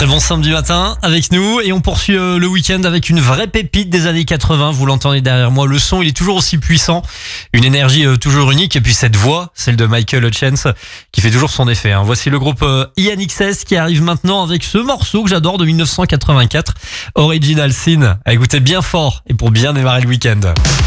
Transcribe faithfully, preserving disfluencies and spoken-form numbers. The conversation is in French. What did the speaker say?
Très bon samedi matin avec nous et on poursuit euh, le week-end avec une vraie pépite des années quatre-vins. Vous l'entendez derrière moi, le son il est toujours aussi puissant, une énergie euh, toujours unique et puis cette voix, celle de Michael Hutchence qui fait toujours son effet. Hein. Voici le groupe euh, I N X S qui arrive maintenant avec ce morceau que j'adore de dix-neuf cent quatre-vingt-quatre, Original Sin. À écouter bien fort et pour bien démarrer le week-end.